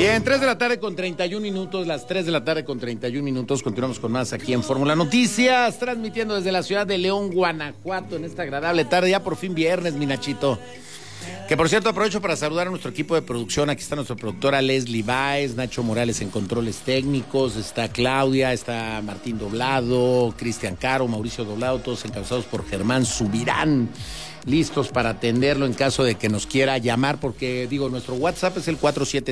Bien, 3 de la tarde con 31 minutos, las 3 de la tarde con 31 minutos, continuamos con más aquí en Fórmula Noticias, transmitiendo desde la ciudad de León, Guanajuato, en esta agradable tarde, ya por fin viernes, mi Nachito. Que por cierto aprovecho para saludar a nuestro equipo de producción, aquí está nuestra productora Leslie Baez, Nacho Morales en controles técnicos, está Claudia, está Martín Doblado, Cristian Caro, Mauricio Doblado, todos encabezados por Germán Subirán. Listos para atenderlo en caso de que nos quiera llamar, porque digo, nuestro WhatsApp es el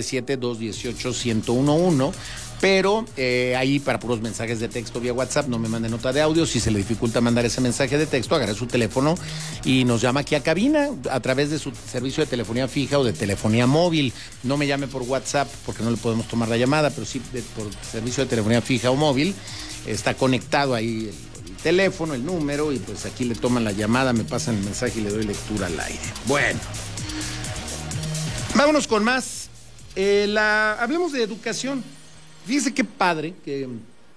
477-218-1011, pero ahí para puros mensajes de texto vía WhatsApp, no me mande nota de audio. Si se le dificulta mandar ese mensaje de texto, agarre su teléfono y nos llama aquí a cabina a través de su servicio de telefonía fija o de telefonía móvil. No me llame por WhatsApp porque no le podemos tomar la llamada, pero sí por servicio de telefonía fija o móvil. Está conectado ahí el teléfono, el número, y pues aquí le toman la llamada, me pasan el mensaje y le doy lectura al aire. Bueno, vámonos con más. Hablemos de educación. Fíjese qué padre que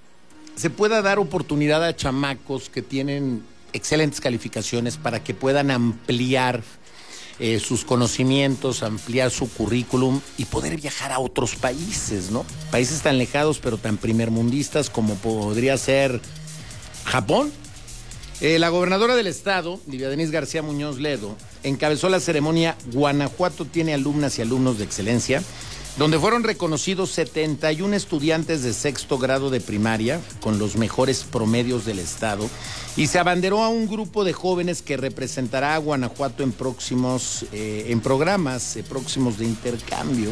se pueda dar oportunidad a chamacos que tienen excelentes calificaciones para que puedan ampliar sus conocimientos, ampliar su currículum y poder viajar a otros países, ¿no? Países tan lejados pero tan primermundistas como podría ser Japón. La gobernadora del estado, Livia Denisse García Muñoz Ledo, encabezó la ceremonia Guanajuato tiene alumnas y alumnos de excelencia, donde fueron reconocidos 71 estudiantes de sexto grado de primaria con los mejores promedios del estado, y se abanderó a un grupo de jóvenes que representará a Guanajuato en próximos programas próximos de intercambio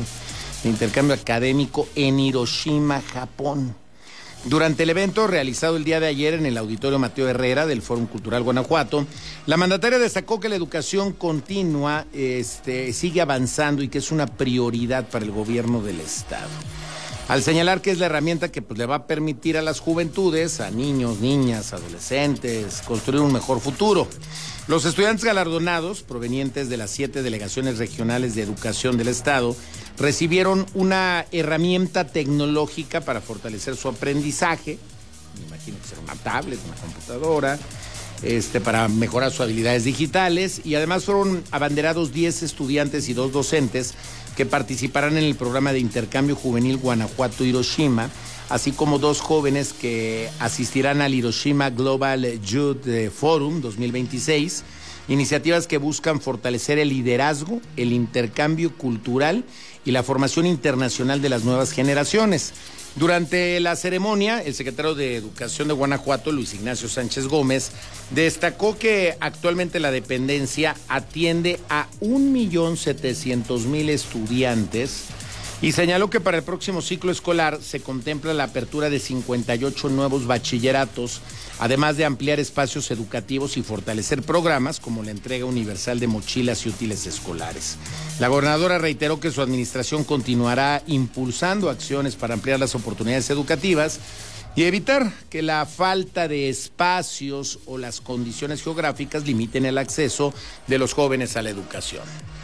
académico en Hiroshima, Japón. Durante el evento realizado el día de ayer en el Auditorio Mateo Herrera del Fórum Cultural Guanajuato, la mandataria destacó que la educación continua sigue avanzando y que es una prioridad para el gobierno del estado. Al señalar que es la herramienta que le va a permitir a las juventudes, a niños, niñas, adolescentes, construir un mejor futuro. Los estudiantes galardonados, provenientes de las 7 delegaciones regionales de educación del estado, recibieron una herramienta tecnológica para fortalecer su aprendizaje. Me imagino que será una tablet, una computadora, para mejorar sus habilidades digitales, y además fueron abanderados 10 estudiantes y 2 docentes que participarán en el programa de intercambio juvenil Guanajuato-Hiroshima, así como 2 jóvenes que asistirán al Hiroshima Global Youth Forum 2026, iniciativas que buscan fortalecer el liderazgo, el intercambio cultural y la formación internacional de las nuevas generaciones. Durante la ceremonia, el secretario de Educación de Guanajuato, Luis Ignacio Sánchez Gómez, destacó que actualmente la dependencia atiende a 1.700.000 estudiantes y señaló que para el próximo ciclo escolar se contempla la apertura de 58 nuevos bachilleratos, además de ampliar espacios educativos y fortalecer programas como la entrega universal de mochilas y útiles escolares. La gobernadora reiteró que su administración continuará impulsando acciones para ampliar las oportunidades educativas y evitar que la falta de espacios o las condiciones geográficas limiten el acceso de los jóvenes a la educación.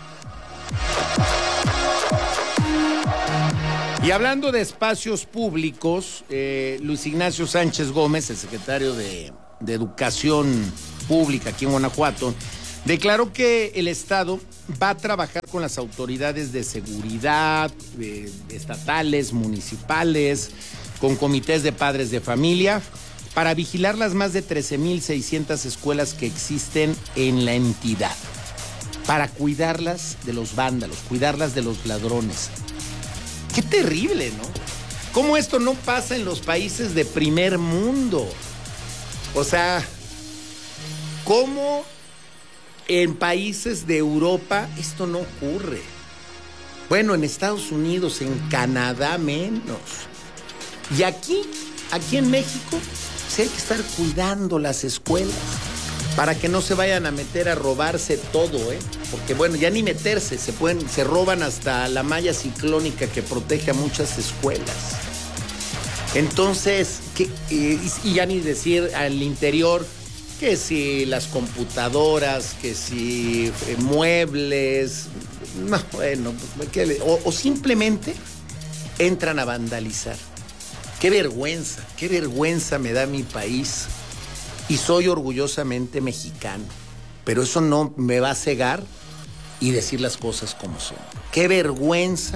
Y hablando de espacios públicos, Luis Ignacio Sánchez Gómez, el secretario de Educación Pública aquí en Guanajuato, declaró que el Estado va a trabajar con las autoridades de seguridad, estatales, municipales, con comités de padres de familia, para vigilar las más de 13.600 escuelas que existen en la entidad, para cuidarlas de los vándalos, cuidarlas de los ladrones. ¡Qué terrible!, ¿no? ¿Cómo esto no pasa en los países de primer mundo? O sea, ¿cómo en países de Europa esto no ocurre? Bueno, en Estados Unidos, en Canadá menos. Y aquí en México, sí hay que estar cuidando las escuelas para que no se vayan a meter a robarse todo, porque bueno, ya ni meterse, se roban hasta la malla ciclónica que protege a muchas escuelas. Entonces, y ya ni decir al interior, que si las computadoras, que si muebles, no, bueno, o simplemente entran a vandalizar. Qué vergüenza me da mi país. Y soy orgullosamente mexicano, pero eso no me va a cegar y decir las cosas como son. Qué vergüenza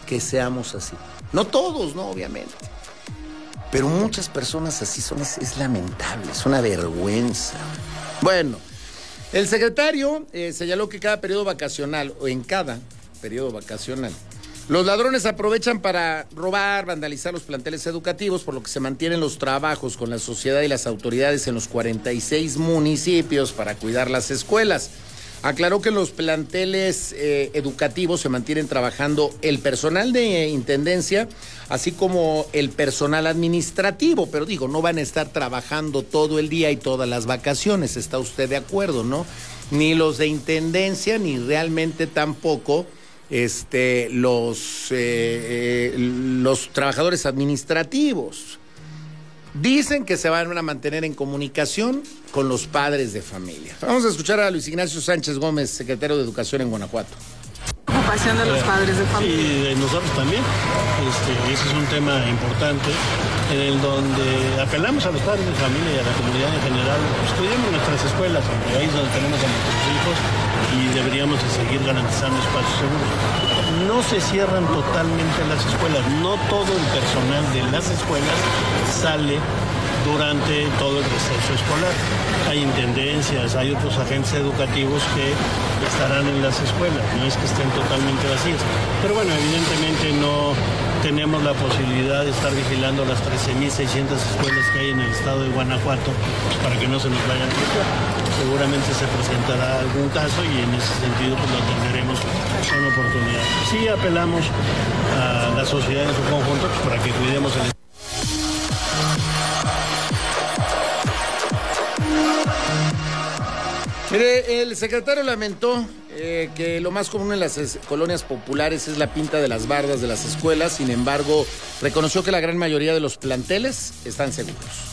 que seamos así. No todos, no, obviamente. Pero muchas personas así son, es lamentable, es una vergüenza. Bueno, el secretario señaló que cada periodo vacacional, o en cada periodo vacacional, los ladrones aprovechan para robar, vandalizar los planteles educativos, por lo que se mantienen los trabajos con la sociedad y las autoridades en los 46 municipios para cuidar las escuelas. Aclaró que en los planteles educativos se mantienen trabajando el personal de intendencia, así como el personal administrativo, pero digo, no van a estar trabajando todo el día y todas las vacaciones, ¿está usted de acuerdo, no? Ni los de intendencia, ni realmente tampoco los trabajadores administrativos. Dicen que se van a mantener en comunicación con los padres de familia. Vamos a escuchar a Luis Ignacio Sánchez Gómez, secretario de Educación en Guanajuato. Preocupación de los padres de familia. Y de nosotros también. Ese es un tema importante en el donde apelamos a los padres de familia y a la comunidad en general. Estudiamos nuestras escuelas, ahí es donde tenemos a nuestros hijos y deberíamos de seguir garantizando espacios seguros. No se cierran totalmente las escuelas, no todo el personal de las escuelas sale durante todo el receso escolar. Hay intendencias, hay otros agentes educativos que estarán en las escuelas, no es que estén totalmente vacías. Pero bueno, evidentemente no tenemos la posibilidad de estar vigilando las 13.600 escuelas que hay en el estado de Guanajuato, pues para que no se nos vayan a cruzar. Seguramente se presentará algún caso y en ese sentido pues lo atenderemos con oportunidad. Sí apelamos a la sociedad en su conjunto pues, para que cuidemos el... Mire, el secretario lamentó que lo más común en las colonias populares es la pinta de las bardas de las escuelas. Sin embargo, reconoció que la gran mayoría de los planteles están seguros.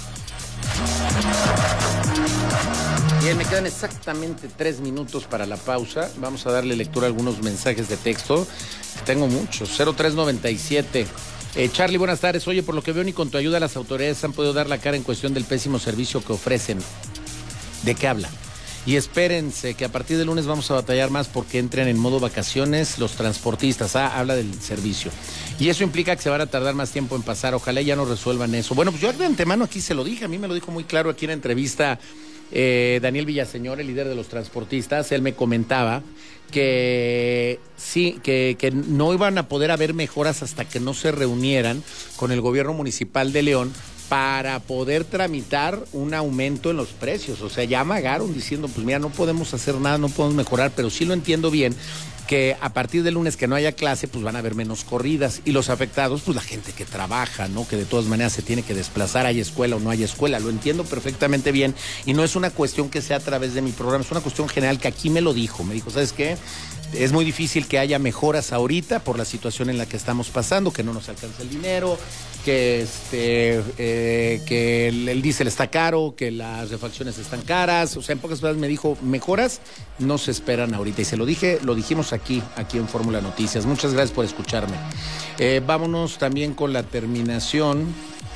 Bien, me quedan exactamente 3 minutos para la pausa. Vamos a darle lectura a algunos mensajes de texto. Tengo muchos. 0397. Charlie, buenas tardes. Oye, por lo que veo, ni con tu ayuda las autoridades han podido dar la cara en cuestión del pésimo servicio que ofrecen. ¿De qué habla? Y espérense que a partir del lunes vamos a batallar más porque entren en modo vacaciones los transportistas. Habla del servicio. Y eso implica que se van a tardar más tiempo en pasar. Ojalá ya no resuelvan eso. Bueno, pues yo de antemano aquí se lo dije. A mí me lo dijo muy claro aquí en la entrevista Daniel Villaseñor, el líder de los transportistas. Él me comentaba que sí, que no iban a poder haber mejoras hasta que no se reunieran con el gobierno municipal de León para poder tramitar un aumento en los precios. O sea, ya amagaron diciendo, pues mira, no podemos hacer nada, no podemos mejorar, pero sí lo entiendo bien, que a partir del lunes que no haya clase, pues van a haber menos corridas. Y los afectados, pues la gente que trabaja, ¿no? Que de todas maneras se tiene que desplazar, hay escuela o no hay escuela. Lo entiendo perfectamente bien. Y no es una cuestión que sea a través de mi programa, es una cuestión general que aquí me lo dijo. Me dijo, ¿sabes qué? Es muy difícil que haya mejoras ahorita por la situación en la que estamos pasando, que no nos alcanza el dinero, que el diésel está caro, que las refacciones están caras. O sea, en pocas palabras me dijo, mejoras no se esperan ahorita. Y se lo dije, lo dijimos aquí en Fórmula Noticias. Muchas gracias por escucharme. Vámonos también con la terminación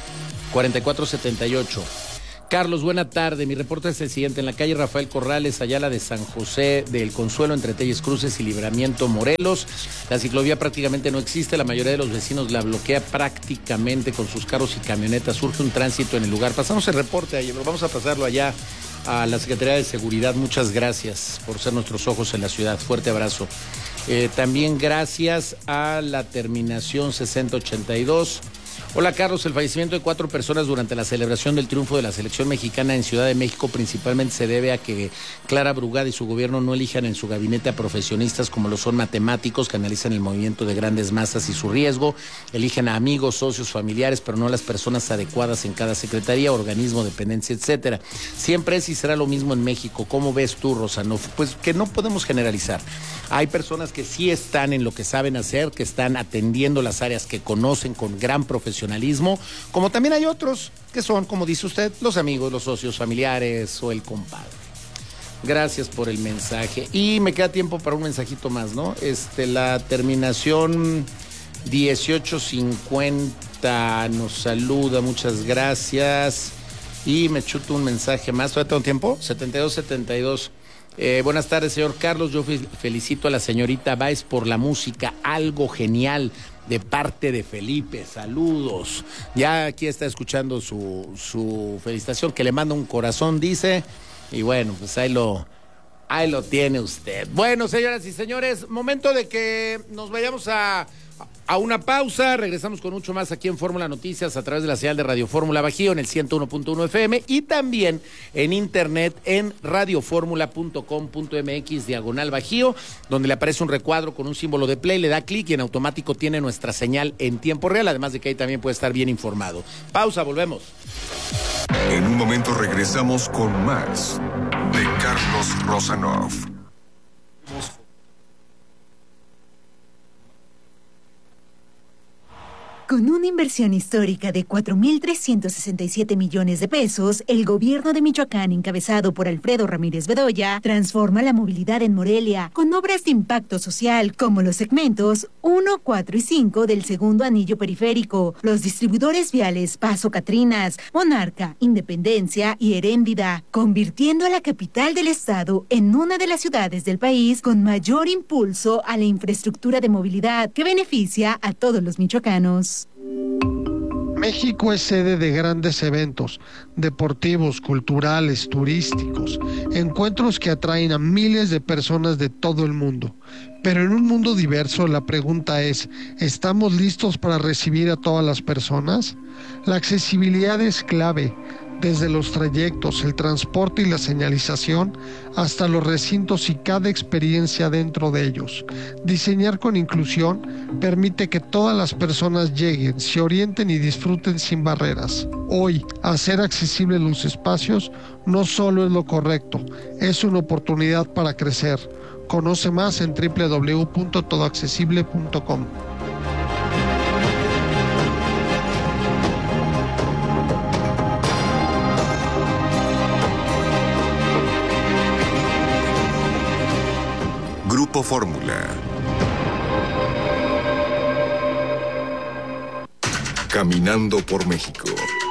4478. Carlos, buena tarde. Mi reporte es el siguiente. En la calle Rafael Corrales, Ayala de San José del Consuelo, entre Telles Cruces y Libramiento Morelos, la ciclovía prácticamente no existe. La mayoría de los vecinos la bloquea prácticamente con sus carros y camionetas. Surge un tránsito en el lugar. Pasamos el reporte ayer, pero vamos a pasarlo allá a la Secretaría de Seguridad. Muchas gracias por ser nuestros ojos en la ciudad. Fuerte abrazo. También gracias a la terminación 6082. Hola Carlos, el fallecimiento de 4 personas durante la celebración del triunfo de la selección mexicana en Ciudad de México principalmente se debe a que Clara Brugada y su gobierno no elijan en su gabinete a profesionistas como lo son matemáticos que analizan el movimiento de grandes masas y su riesgo, eligen a amigos, socios, familiares, pero no a las personas adecuadas en cada secretaría, organismo, dependencia, etcétera. Siempre es y será lo mismo en México. ¿Cómo ves tú, Rosano? Pues que no podemos generalizar. Hay personas que sí están en lo que saben hacer, que están atendiendo las áreas que conocen con gran profesionalismo, como también hay otros que son, como dice usted, los amigos, los socios, familiares o el compadre. Gracias por el mensaje. Y me queda tiempo para un mensajito más, ¿no? La terminación 1850 nos saluda, muchas gracias. Y me chuto un mensaje más. ¿Todavía tengo tiempo? 7272. Buenas tardes, señor Carlos. Yo felicito a la señorita Báez por la música, algo genial de parte de Felipe. Saludos. Ya aquí está escuchando su felicitación, que le manda un corazón, dice. Y bueno, pues ahí lo tiene usted. Bueno, señoras y señores, momento de que nos vayamos a una pausa. Regresamos con mucho más aquí en Fórmula Noticias a través de la señal de Radio Fórmula Bajío en el 101.1 FM y también en internet en radioformula.com.mx/Bajío, donde le aparece un recuadro con un símbolo de play, le da clic y en automático tiene nuestra señal en tiempo real, además de que ahí también puede estar bien informado. Pausa, volvemos. En un momento regresamos con más de Carlos Rosanov. Con una inversión histórica de 4.367 millones de pesos, el gobierno de Michoacán, encabezado por Alfredo Ramírez Bedoya, transforma la movilidad en Morelia con obras de impacto social como los segmentos 1, 4 y 5 del segundo anillo periférico, los distribuidores viales Paso Catrinas, Monarca, Independencia y Heréndida, convirtiendo a la capital del estado en una de las ciudades del país con mayor impulso a la infraestructura de movilidad que beneficia a todos los michoacanos. México es sede de grandes eventos deportivos, culturales, turísticos, encuentros que atraen a miles de personas de todo el mundo. Pero en un mundo diverso, la pregunta es, ¿estamos listos para recibir a todas las personas? La accesibilidad es clave, desde los trayectos, el transporte y la señalización, hasta los recintos y cada experiencia dentro de ellos. Diseñar con inclusión permite que todas las personas lleguen, se orienten y disfruten sin barreras. Hoy, hacer accesibles los espacios no solo es lo correcto, es una oportunidad para crecer. Conoce más en www.todoaccesible.com. Grupo Fórmula. Caminando por México.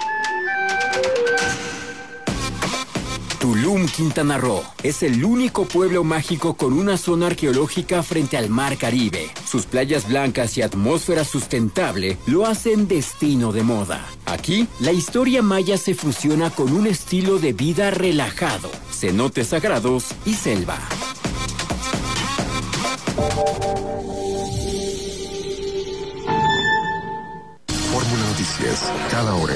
Tulum, Quintana Roo, es el único pueblo mágico con una zona arqueológica frente al Mar Caribe. Sus playas blancas y atmósfera sustentable lo hacen destino de moda. Aquí, la historia maya se fusiona con un estilo de vida relajado, cenotes sagrados y selva. Fórmula Noticias, cada hora.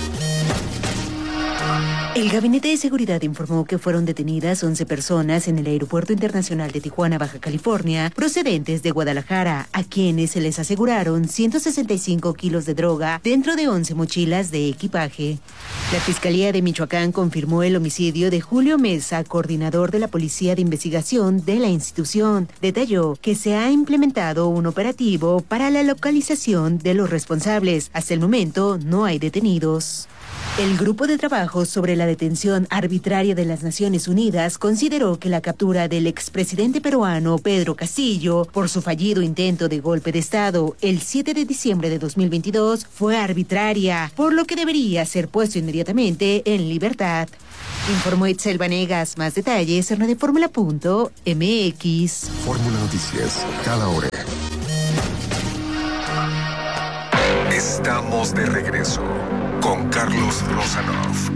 El Gabinete de Seguridad informó que fueron detenidas 11 personas en el Aeropuerto Internacional de Tijuana, Baja California, procedentes de Guadalajara, a quienes se les aseguraron 165 kilos de droga dentro de 11 mochilas de equipaje. La Fiscalía de Michoacán confirmó el homicidio de Julio Mesa, coordinador de la Policía de Investigación de la institución. Detalló que se ha implementado un operativo para la localización de los responsables. Hasta el momento no hay detenidos. El Grupo de Trabajo sobre la Detención Arbitraria de las Naciones Unidas consideró que la captura del expresidente peruano Pedro Castillo por su fallido intento de golpe de Estado el 7 de diciembre de 2022 fue arbitraria, por lo que debería ser puesto inmediatamente en libertad. Informó Itzel Vanegas. Más detalles en radioformula.mx. Fórmula Noticias, cada hora. Estamos de regreso con Carlos Rosanov.